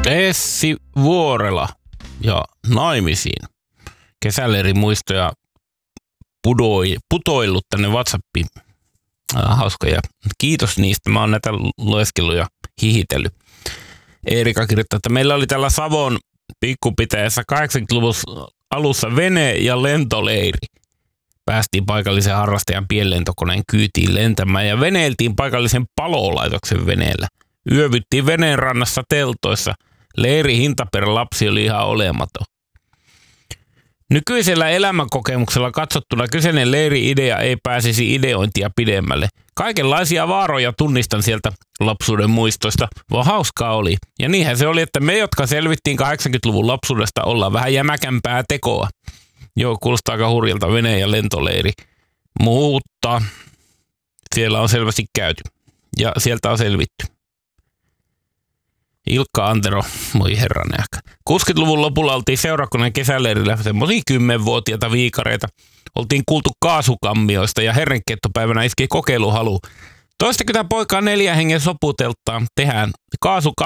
Essi Vuorela ja naimisiin. Kesäleirimuistoja putoillut tänne WhatsAppiin. Hauskoja. Kiitos niistä. Mä oon näitä lueskellut ja hihitellyt. Eerika kirjoittaa, että meillä oli täällä Savon pikkupitäjässä 80-luvun alussa vene- ja lentoleiri. Päästiin paikallisen harrastajan pienlentokoneen kyytiin lentämään ja veneiltiin paikallisen palolaitoksen veneellä. Yövyttiin veneen rannassa teltoissa. Leiri hinta per lapsi oli ihan olematon. Nykyisellä elämänkokemuksella katsottuna kyseinen leiri-idea ei pääsisi ideointia pidemmälle. Kaikenlaisia vaaroja tunnistan sieltä lapsuuden muistoista, vaan hauskaa oli. Ja niinhän se oli, että me, jotka selvittiin 80-luvun lapsuudesta, ollaan vähän jämäkämpää tekoa. Joo, kuulostaa aika hurjalta vene- ja lentoleiri. Mutta siellä on selvästi käyty. Ja sieltä on selvitty. Ilkka Antero, moi herranen aika. 60-luvun lopulla oltiin seurakunnan kesäleirillä semmosia 10-vuotiaita viikareita. Oltiin kuultu kaasukammioista ja herrenkiettopäivänä iski kokeiluhalu. 20 poikaa 4 hengen soputeltaan tehdään